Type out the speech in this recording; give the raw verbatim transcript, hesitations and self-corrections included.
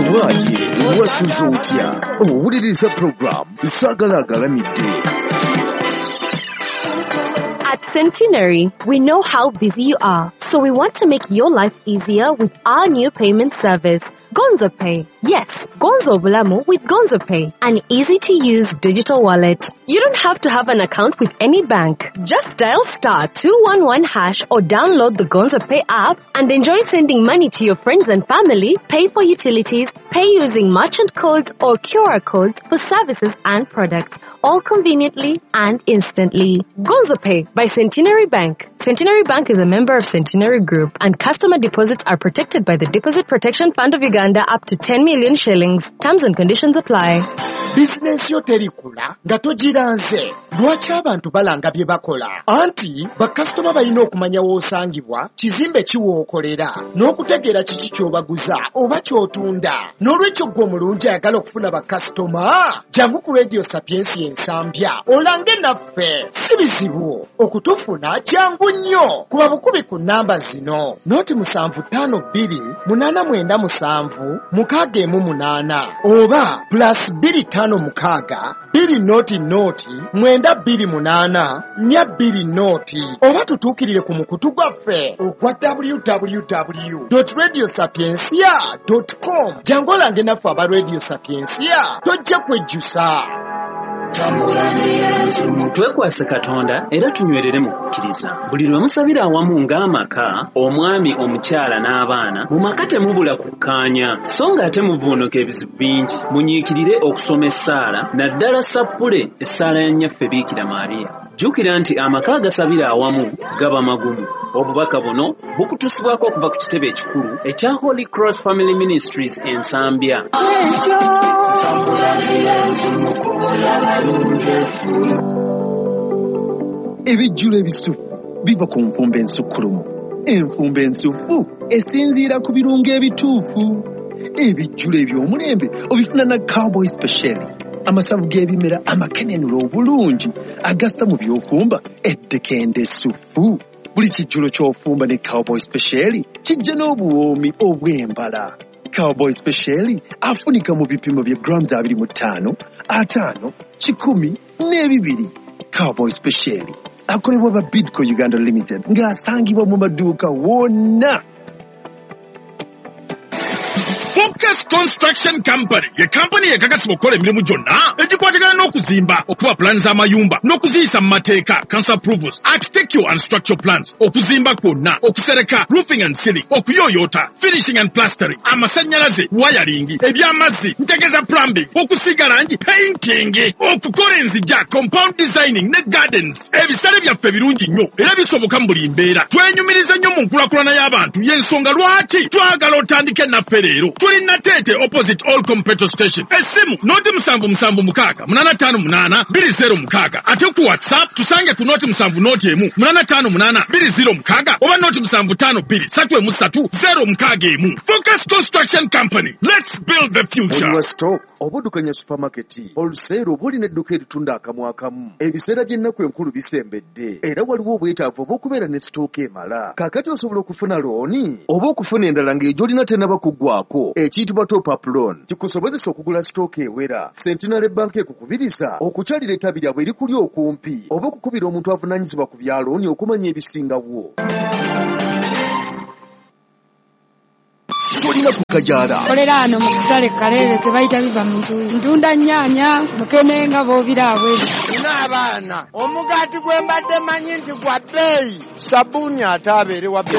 Waye wasuza otya owuliriza program Sagalagala midday. At Centenary, we know how busy you are, so we want to make your life easier with our new payment service, Gonzo Pay. Yes, Gonzo Bulamu with Gonzo Pay, an easy-to-use digital wallet. You don't have to have an account with any bank. Just dial star two one one hash or download the Gonzo Pay app and enjoy sending money to your friends and family, pay for utilities, pay using merchant codes or Q R codes for services and products, all conveniently and instantly. Gonzo Pay by Centenary Bank. Centenary Bank is a member of Centenary Group, and customer deposits are protected by the Deposit Protection Fund of Uganda up to ten million shillings. Terms and conditions apply. Business yo terikula nga togiranze. Lwaki abantu balanga bye bakola? Anti bakasitoma balina okumanya w'osangibwa, kizimbe kiwookolera, n'okutegeera kiki ky'obaguza oba ky'otunda. N'olwekyo ggwe omulungi ayagala okufuna bakasitoma, jangu ku Radio Sapiensi ensambya olange naffe. Si bizibu okutufuna, jangu nnyo. Kuba bukubi ku nnamba zino: noti musanvu ttaano bbiri munaana mwenda musanvu mukaaga emu munaana, oba plus bbiri ttaano mukaaga bbiri noti noti mwenda bbiri munaana nnya bbiri noti, oba tutuukirire ku mukutu gwaffe ogwa w w w dot radio sapiensia dot com. Jangu olange naffe aba Radio Sapiensia, tojja kwejjusa. Twekwase Katonda era tunywerere mu kukkiriza. Buli lwe musabira awamu ng'amaka, omwami, omukyala n'abaana, mu maka temubula kukkaanya, so ng'ate muvuunuka ebizibu bingi. Munyiikirire okusoma essaala, naddala sappule essaala ya nnyaffe Biikira Maariya. Jjukira nti amaka agasabira awamu gaba magumu. Obubaka buno bukutusibwako okuva ku kitebe ekikulu ekya Holy Cross Family Ministries ensambya. Ebijjulo ebisufu biva ku nfumba ensukkulumu. Enfumba ensufu esinziira ku birungo ebituufu. Ebijjulo eby'omulembe obifuna na Cowboy Special. Amasavu g'ebimera amakenenula obulungi agassa mu by'ofumba eddekende essufu. Buli kijjulo ky'ofumba ne Cowboy Special kijja n'obuwoomi obw'embala. Cowboy Special afunika mu bipimo bya grams abiri mu ttaano, ataano, kikumi n'ebibiri. Cowboy Special akolebwa ba Bidco Uganda Limited ng'asangibwa mu maduuka wonna. Focus Construction Company ye company yekakasibwa okukola emirimu gyonna egikwatagana n'okuzimba, okuba plans z'amayumba n'okuziyisa mu mateeka, council approvals, architectural and structural plans, okuzimba kwonna, okusereka, roofing and ceiling, okuyoyota, finishing and plastering, amasannyalaze, wiring, eby'amazzi, ntegeza plumbing, okusiiga langi, painting, okukola enzija, compound designing ne gardens. Ebisale byaffe birungi nnyo era bisoboka mu buli mbeera. Twenyumiriza nnyo mu nkulakulana y'abantu, y'ensonga lwaki twagala otandike naffe leero. Tuli Natete opposite Olcom petrol station. Esimu noti musanvu musanvu mukaaga munana ttaano munaana bbiri zero mukaaga. Ate ku WhatsApp tusange ku noti musanvu noti emu munana ttaano munaana bbiri zero mukaaga, oba noti musanvu ttaano bbiri ssatu emu ssatu zero mukaaga emu. Focus Construction Company. Let's build the future. Olwa stock obudukanya supermarket wholesale obuli n'edduka eritunda akamu akamu. Ebiseera by'ennaku enkulu bisembedde era waliwo obwetaavu obw'okubeera ne stock emala. Kaakati osobola okufuna looni oba okufuna endala ng'egy'olina tennaba kuggwako ekiyitibwa top up loan. Kikusobozesa okugula stock ewera. Centenary Bank ekukubiriza okukyalira ettabi lyabwe erikuli okumpi oba okukubira omuntu avunaanyizibwa ku bya looni okumanya ebisingawo. Tolina kukajala. Kolera ano mu kusale kalere ke bayita biva mu ntuyi. Ntunda nnyaanya mukenenga boobiraabwe. N'abaana omugati gwembadde manyi nti gwa bbeeyi, sabbuuni ate abeere wa bbeeyi.